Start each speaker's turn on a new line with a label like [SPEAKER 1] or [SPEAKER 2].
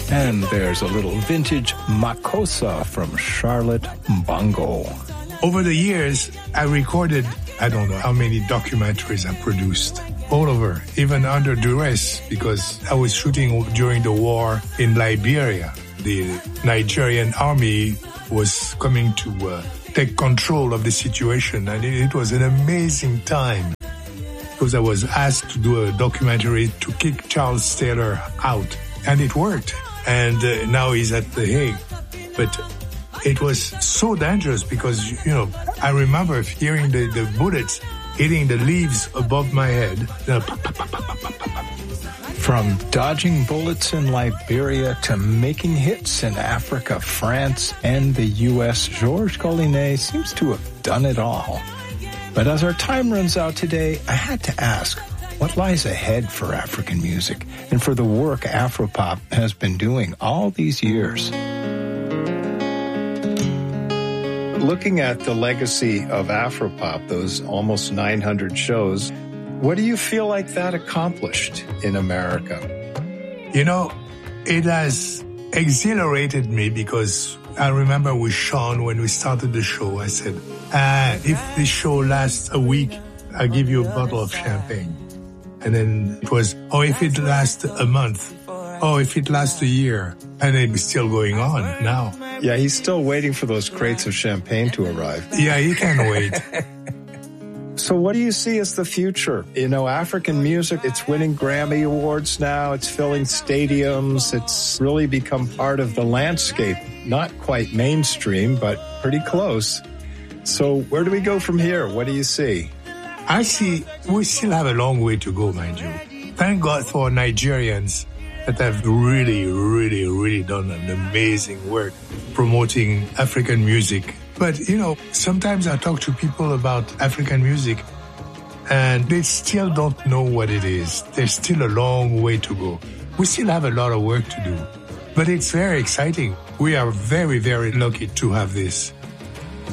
[SPEAKER 1] And there's a little vintage Makossa from Charlotte Bongo.
[SPEAKER 2] Over the years, I recorded, I don't know how many documentaries I produced. All over, even under duress, because I was shooting during the war in Liberia. The Nigerian army was coming to take control of the situation, and it was an amazing time because I was asked to do a documentary to kick Charles Taylor out, and it worked. And now he's at The Hague. But it was so dangerous because, I remember hearing the bullets hitting the leaves above my head.
[SPEAKER 1] From dodging bullets in Liberia to making hits in Africa, France, and the U.S., Georges Collinet seems to have done it all. But as our time runs out today, I had to ask, what lies ahead for African music and for the work Afropop has been doing all these years? Looking at the legacy of Afropop, those almost 900 shows, what do you feel like that accomplished in America?
[SPEAKER 2] It has exhilarated me because I remember with Sean when we started the show, I said, if this show lasts a week, I'll give you a bottle of champagne. And then it was, if it lasts a month, if it lasts a year. And it's still going on now.
[SPEAKER 1] Yeah, he's still waiting for those crates of champagne to arrive.
[SPEAKER 2] Yeah, he can't wait.
[SPEAKER 1] So what do you see as the future? African music, it's winning Grammy Awards now. It's filling stadiums. It's really become part of the landscape. Not quite mainstream, but pretty close. So where do we go from here? What do you see?
[SPEAKER 2] I see we still have a long way to go, mind you. Thank God for Nigerians that have really, really, really done an amazing work promoting African music. But, sometimes I talk to people about African music and they still don't know what it is. There's still a long way to go. We still have a lot of work to do, but it's very exciting. We are very, very lucky to have this.